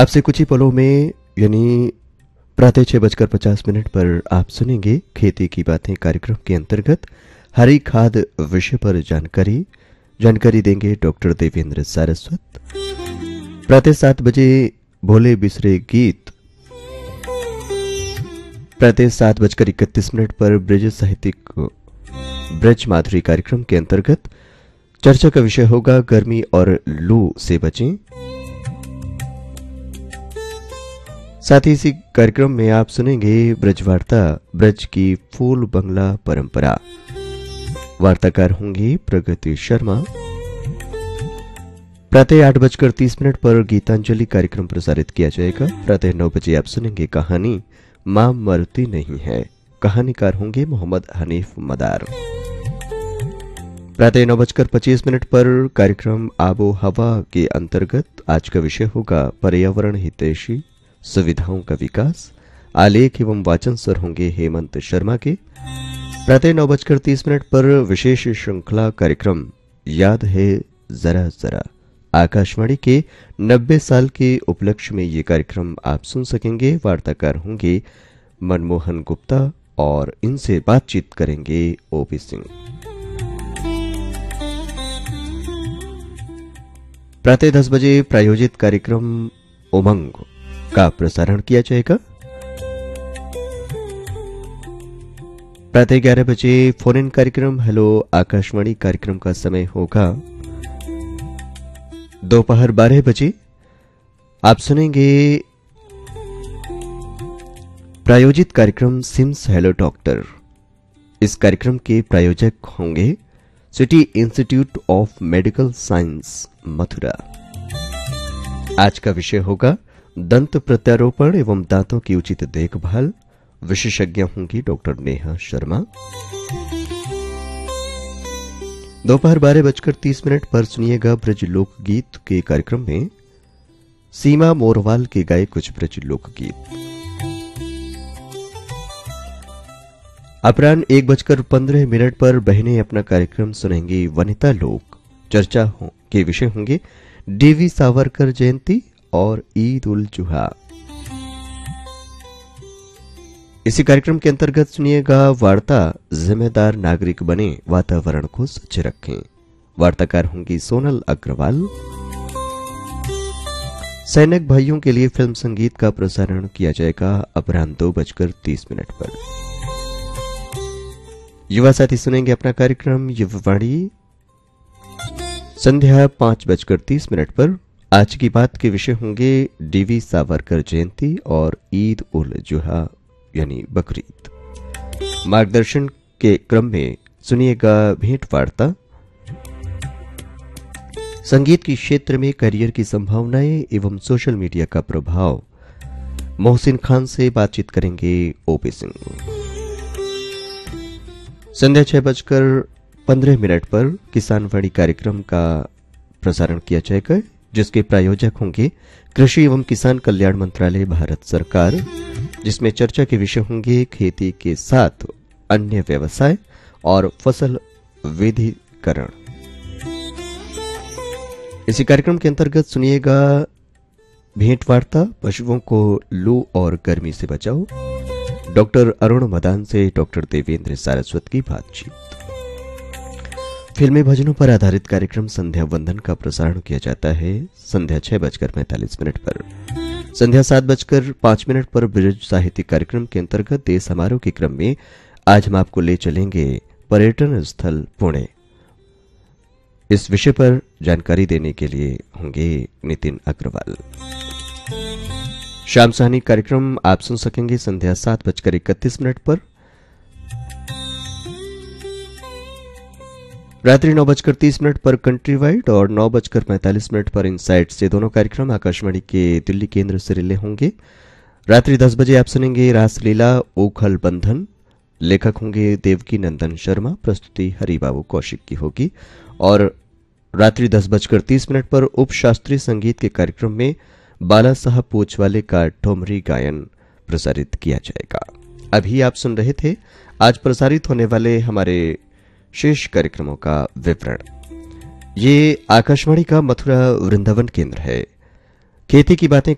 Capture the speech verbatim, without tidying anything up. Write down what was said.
अब से कुछ ही पलों में यानी प्रातः छह बजकर पचास मिनट पर आप सुनेंगे खेती की बातें कार्यक्रम के अंतर्गत हरी खाद विषय पर जानकारी जानकारी देंगे डॉक्टर देवेंद्र सारस्वत। प्रातः सात बजे भोले बिसरे गीत, प्रातः सात बजकर इकतीस मिनट पर ब्रज साहित्यिक ब्रज माधुरी कार्यक्रम के अंतर्गत चर्चा का विषय होगा गर्मी और लू से बचें। साथ ही इसी कार्यक्रम में आप सुनेंगे ब्रजवार्ता, ब्रज की फूल बंगला परंपरा। वार्ताकार होंगी प्रगति शर्मा। प्रातः आठ बजकर तीस मिनट पर गीतांजलि कार्यक्रम प्रसारित किया जाएगा। प्रातः नौ बजे आप सुनेंगे कहानी मां मरती नहीं है। कहानीकार होंगे मोहम्मद हनीफ मदार। प्रातः नौ बजकर पच्चीस मिनट पर कार्यक्रम आबो हवा के अंतर्गत आज का विषय होगा पर्यावरण हितैषी सुविधाओं का विकास। आलेख एवं वाचन सर होंगे हेमंत शर्मा के। प्रातः नौ बजकर तीस मिनट पर विशेष श्रृंखला कार्यक्रम याद है जरा जरा। आकाशवाणी के नब्बे साल के उपलक्ष्य में ये कार्यक्रम आप सुन सकेंगे। वार्ताकार होंगे मनमोहन गुप्ता और इनसे बातचीत करेंगे ओपी सिंह। प्रातः दस बजे प्रायोजित कार्यक्रम उमंग का प्रसारण किया जाएगा। प्रातः ग्यारह बजे फोन इन कार्यक्रम हेलो आकाशवाणी कार्यक्रम का समय होगा। दोपहर बारह बजे आप सुनेंगे प्रायोजित कार्यक्रम सिम्स हेलो डॉक्टर। इस कार्यक्रम के प्रायोजक होंगे city institute of medical science Mathura. आज का विषय होगा दंत प्रत्यारोपण एवं दांतों की उचित देखभाल। विशेषज्ञ होंगी डॉक्टर नेहा शर्मा। दोपहर बारह बजकर तीस मिनट पर सुनिएगा ब्रज लोकगीत के कार्यक्रम में सीमा मोरवाल के गाए कुछ ब्रज लोकगीत। अपराह्न एक बजकर पंद्रह मिनट पर बहनें अपना कार्यक्रम सुनेंगी वनिता लोक। चर्चा हो के विषय होंगे डीवी सावरकर जयंती और ईद उल जुहा। इसी कार्यक्रम के अंतर्गत सुनिएगा वार्ता जिम्मेदार नागरिक बने वातावरण को स्वच्छ रखें। वार्ताकार होंगी सोनल अग्रवाल। सैनिक भाइयों के लिए फिल्म संगीत का प्रसारण किया जाएगा अपराह्न दो बजकर तीस मिनट पर। युवा साथी सुनेंगे अपना कार्यक्रम युवावाणी संध्या पांच बजकर तीस मिनट पर। आज की बात के विषय होंगे डीवी सावरकर जयंती और ईद उल जुहा यानी बकरीद। मार्गदर्शन के क्रम में सुनिएगा भेंट वार्ता संगीत के क्षेत्र में करियर की संभावनाएं एवं सोशल मीडिया का प्रभाव। मोहसिन खान से बातचीत करेंगे ओपी सिंह। संध्या छह बजकर पंद्रह मिनट पर किसानवाड़ी कार्यक्रम का प्रसारण किया जाएगा, जिसके प्रायोजक होंगे कृषि एवं किसान कल्याण मंत्रालय भारत सरकार, जिसमें चर्चा के विषय होंगे खेती के साथ अन्य व्यवसाय और फसल विधिकरण। इसी कार्यक्रम के अंतर्गत सुनिएगा भेंट वार्ता पशुओं को लू और गर्मी से बचाओ। डॉक्टर अरुण मदान से डॉक्टर देवेंद्र सारस्वत की बातचीत। फिल्मी भजनों पर आधारित कार्यक्रम संध्या वंदन का प्रसारण किया जाता है संध्या छह बजकर पैंतालीस मिनट पर। संध्या सात बजकर पांच मिनट पर ब्रज साहित्यिक कार्यक्रम के अंतर्गत देश समारोह के क्रम में आज हम आपको ले चलेंगे पर्यटन स्थल पुणे। इस विषय पर जानकारी देने के लिए होंगे नितिन अग्रवाल। शाम साहनी कार्यक्रम आप सुन सकेंगे संध्या सात बजकर इकतीस मिनट पर। रात्रि नौ बजकर तीस मिनट पर कंट्री वाइड और नौ बजकर पैंतालीस मिनट पर इनसाइट से दोनों कार्यक्रम आकाशवाणी के दिल्ली केंद्र से रिले होंगे। रात्रि दस बजे आप सुनेंगे रासलीला ओखल बंधन। लेखक होंगे देवकी नंदन शर्मा। प्रस्तुति हरिबाबू कौशिक की होगी। और रात्रि दस बजकर तीस मिनट पर उप शास्त्रीय संगीत के कार्यक्रम में बाला साहब पोचवाले का ठोमरी गायन प्रसारित किया जाएगा। अभी आप सुन रहे थे आज प्रसारित होने वाले हमारे शेष कार्यक्रमों का विवरण। ये आकाशवाणी का मथुरा वृंदावन केंद्र है। खेती की बातें